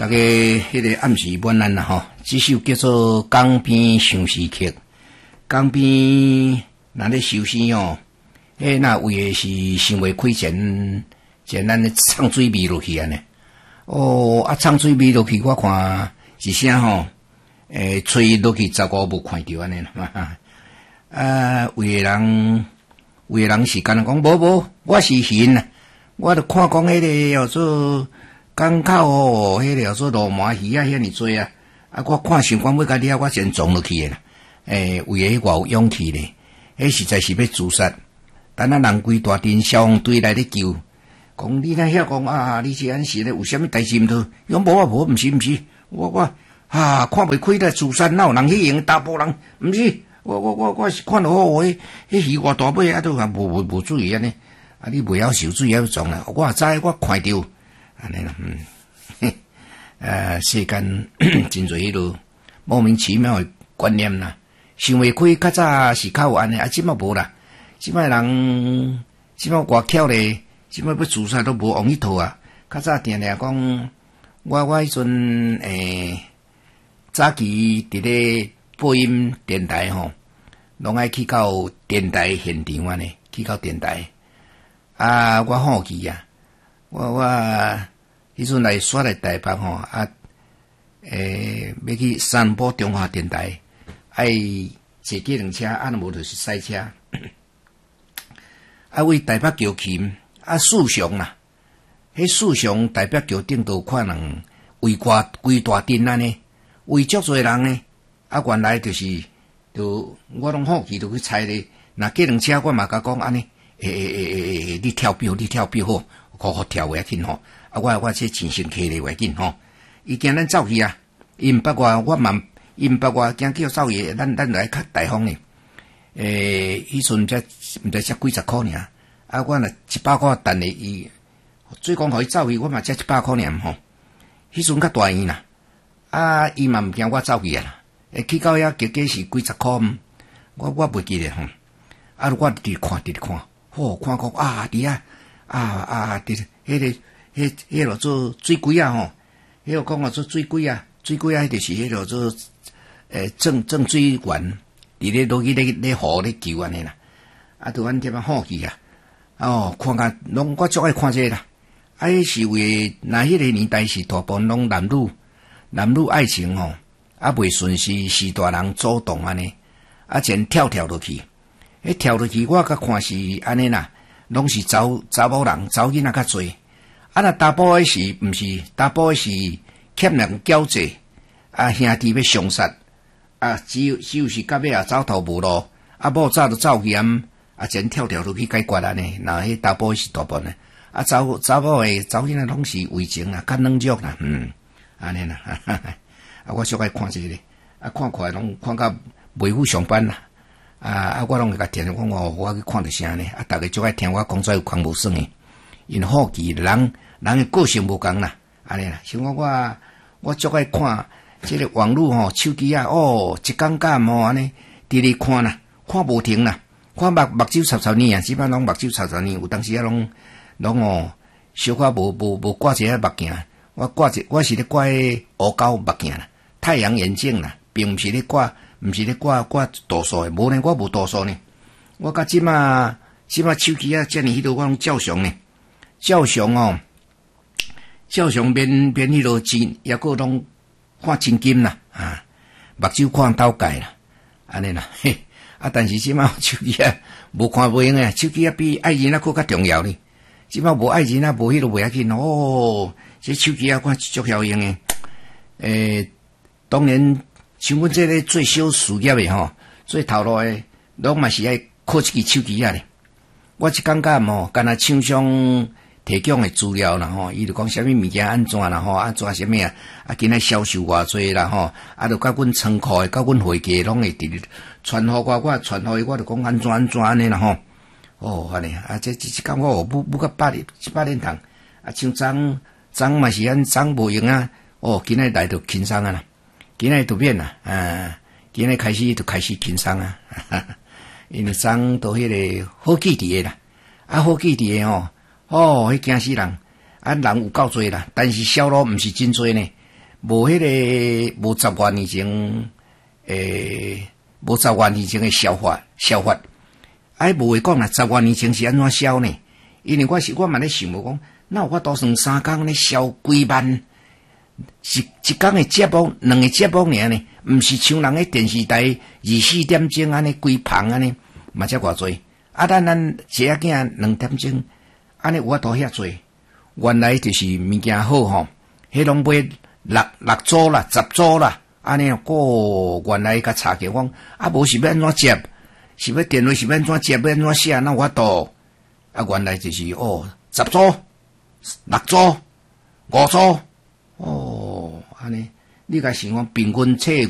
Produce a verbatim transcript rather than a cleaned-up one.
大家迄个暗时晚安啦吼，这首叫做《江边相思曲》。江边那咧相思哦，迄那为的是想袂开前前咱咧唱水味落去安尼。哦，啊唱水味落去，我看一声吼，诶，吹落去十五无看着安尼啦。啊，有的人，有的人是干那讲，无无，我是云啊，我著看讲迄个叫做港口哦，迄个叫做罗马鱼啊，遐尼多啊，啊，我看想讲要甲你啊，我先撞落去诶啦。诶，为诶偌有勇气咧，迄实在是要自杀。等啊人规大阵消防队来咧救，讲你若遐讲啊，你是安是咧，有啥物代志毋对？伊讲无啊无，毋是毋是，我我啊看袂开咧自杀，哪有人去用大波人？毋是。我我我我是看到好，迄迄鱼偌大尾啊，都啊无无无注意安尼，啊你袂晓受水还要撞啦，我知我看到安尼啦，嗯，呃世间真侪迄落莫名其妙诶观念啦，想袂开，较早是较有安尼，啊即摆无啦，即摆人即摆外巧咧，即摆要自杀都无往迄套啊，较早定定讲，我我迄阵诶早期伫咧。播音电台吼，拢爱去到电台现场安尼，去到电台。啊，我好奇啊，我我迄阵来刷来台北吼，啊，诶、欸，要去散播中华电台，爱坐计程车，啊，无就是赛车。啊，为台北桥琴，啊，四上啦，迄四上台北桥顶头可能围挂规大阵安尼，围足侪人呢。啊，原来就是，就我拢好奇，就去猜咧。那计程车我嘛甲讲安尼，诶诶诶诶诶，你跳表，你跳表好，好好跳袂要紧吼。啊，我我这真心客咧袂要紧吼。伊惊咱走去啊，伊毋捌我，我嘛伊毋捌我，惊叫走去，咱咱来较大方咧。诶，迄阵才毋知才几十箍尔，啊，我若一百箍等咧伊，最讲互伊走去，我嘛才一百箍尔吼。迄阵较大意啦，啊，伊嘛毋惊我走去啊啦。诶，去到遐，加加是几十箍，我我袂记咧吼。啊，我直看，直看，吼、哦，看讲啊，伫啊，啊啊，伫迄个，迄迄落做水鬼啊吼，迄个讲话做水鬼啊，水鬼啊，就是迄落做诶正正水源，伫咧落去咧咧河咧救安尼啦。啊，拄安点啊好奇啊，哦，看甲拢我足爱看这个啦。啊，迄是为那迄个年代是大部分拢男女男女爱情吼。啊，袂顺是是大人主动安尼，啊，前跳跳落去，迄跳落去，我甲看是安尼啦，拢是查查某人、查某囡仔较侪。啊，若查甫诶是毋是？查甫诶是欠人交济，啊，兄弟要相杀，啊，只有只有是到尾啊走投无路，啊，某早就走去啊，啊，前跳跳落去解决安尼。那迄查甫是大部分诶，啊，查查某诶查某囡仔拢是为情啊，较软弱啦，嗯，安尼啦。哈哈啊，我小爱看这个，啊，看看拢看到袂赴上班啦，啊啊，我拢会甲听讲哦，我去看着啥呢？啊，逐个就爱听我讲，做有空无爽诶，因好奇人人诶个性无共啦，安尼啦。像我我我足爱看这个网络吼，手机啊，哦，一讲讲吼安尼，直直看啦，看无停啦，看目目睭插插呢啊，基本拢目睭插插呢，有当时啊拢拢哦，小可无无无挂一个目镜，我挂一我是咧挂迄乌胶目镜啦。太阳眼镜啦，并毋是咧挂，毋是咧挂挂度数诶，无呢，我无度数呢。我甲即马即马手机啊，遮尔迄落我拢照相呢，照相哦，照相免免迄落真，抑个拢看真金啦，啊，目睭看斗界啦，安尼啦，嘿，啊，但是即马手机啊，无看袂用诶，手机啊比爱情啊佫较重要呢。即马无爱情啊，无迄落袂要紧哦，这手机啊看足效用诶，诶。当然，像阮这个做小事业的吼，做头路的，拢嘛是爱靠一支手机啊咧。我一感觉吼，干那厂商提供的资料啦吼，伊就讲啥物物件安怎啦吼，安怎啥物啊，啊今仔销售偌济啦吼，啊就甲阮仓库的、甲阮会计拢会直直传互我，我传互伊，我就讲安怎安怎安尼啦吼。哦，安尼啊，这这这感觉哦，不不甲八年八年堂，啊像昨昨嘛是安昨无用啊，哦今仔来就轻松啊啦。今仔就变啦，啊！今仔开始就开始轻松啊，哈哈因为昨都迄个好记伫诶啦，啊好记伫诶吼，哦，迄惊死人，啊人有够多啦，但是销路毋是真多呢， 无迄个无十外年前，诶，无十外年前的消法消法，哎，无会讲啦，十外年前是安怎消呢？因为我是我嘛咧想无讲，那有法度算三工咧消几万？一一工的节目，两个节目尔呢，毋是像人诶电视台二四点钟安尼规棚安尼，嘛才偌济。啊，咱咱一仔囝两点钟，安尼有法度遐济。原来就是物件好吼，迄拢买六六组啦、十组啦，安尼哦，原来甲查起讲，啊无是要安怎接，是要电话是要安怎接，要安怎写，那有法度。啊，原来就是哦，十组、六组、五组。哦，安尼，你甲想讲平均册